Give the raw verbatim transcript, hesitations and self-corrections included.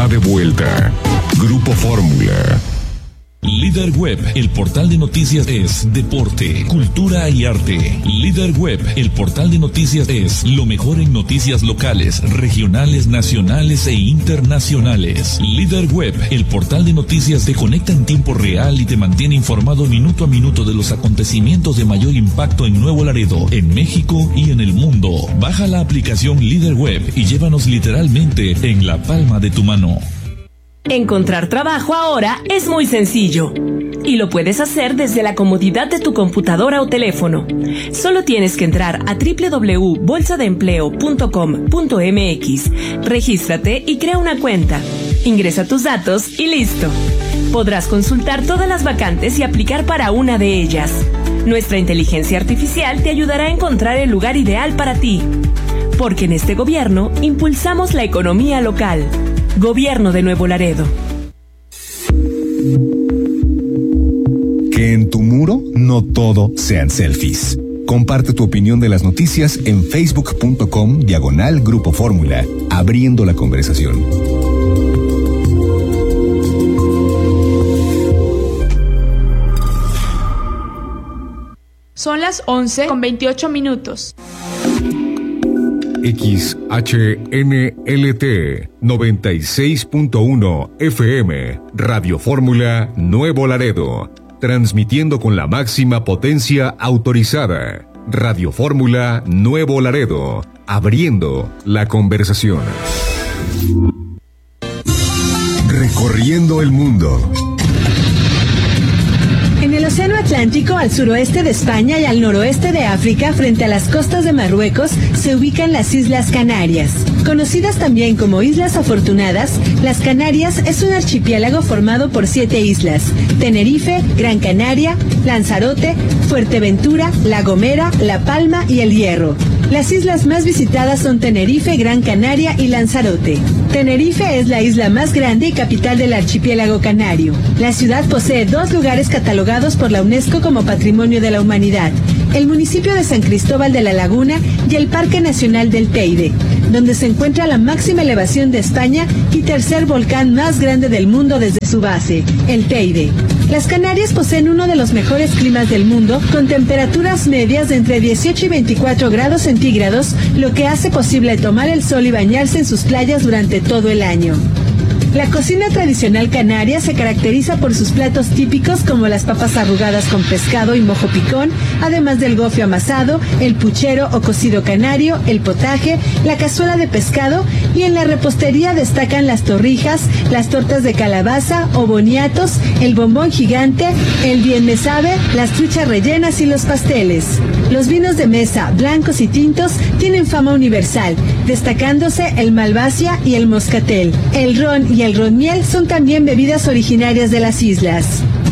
está de vuelta. Grupo Fórmula. Líder Web, el portal de noticias es deporte, cultura y arte. Líder Web, el portal de noticias es lo mejor en noticias locales, regionales, nacionales e internacionales. Líder Web, el portal de noticias te conecta en tiempo real y te mantiene informado minuto a minuto de los acontecimientos de mayor impacto en Nuevo Laredo, en México y en el mundo. Baja la aplicación Líder Web y llévanos literalmente en la palma de tu mano. Encontrar trabajo ahora es muy sencillo y lo puedes hacer desde la comodidad de tu computadora o teléfono. Solo tienes que entrar a doble u doble u doble u punto bolsa de empleo punto com punto m x, regístrate y crea una cuenta. Ingresa tus datos y listo. Podrás consultar todas las vacantes y aplicar para una de ellas. Nuestra inteligencia artificial te ayudará a encontrar el lugar ideal para ti. Porque en este gobierno impulsamos la economía local. Gobierno de Nuevo Laredo. Que en tu muro no todo sean selfies. Comparte tu opinión de las noticias en facebook punto com diagonal Grupo Fórmula, abriendo la conversación. Son las once con veintiocho minutos. X H N L T noventa y seis punto uno F M, Radio Fórmula Nuevo Laredo, transmitiendo con la máxima potencia autorizada. Radio Fórmula Nuevo Laredo, abriendo la conversación. Recorriendo el mundo. En el Océano Atlántico, al suroeste de España y al noroeste de África, frente a las costas de Marruecos, se ubican las Islas Canarias. Conocidas también como Islas Afortunadas, las Canarias es un archipiélago formado por siete islas: Tenerife, Gran Canaria, Lanzarote, Fuerteventura, La Gomera, La Palma y El Hierro. Las islas más visitadas son Tenerife, Gran Canaria y Lanzarote. Tenerife es la isla más grande y capital del archipiélago canario. La ciudad posee dos lugares catalogados por la UNESCO como Patrimonio de la Humanidad: el municipio de San Cristóbal de la Laguna y el Parque Nacional del Teide, donde se encuentra la máxima elevación de España y tercer volcán más grande del mundo desde su base, el Teide. Las Canarias poseen uno de los mejores climas del mundo, con temperaturas medias de entre dieciocho y veinticuatro grados centígrados, lo que hace posible tomar el sol y bañarse en sus playas durante todo el año. La cocina tradicional canaria se caracteriza por sus platos típicos como las papas arrugadas con pescado y mojo picón, además del gofio amasado, el puchero o cocido canario, el potaje, la cazuela de pescado, y en la repostería destacan las torrijas, las tortas de calabaza o boniatos, el bombón gigante, el bien me sabe, las truchas rellenas y los pasteles. Los vinos de mesa, blancos y tintos, tienen fama universal, destacándose el malvasia y el moscatel. El ron y el ron miel son también bebidas originarias de las islas.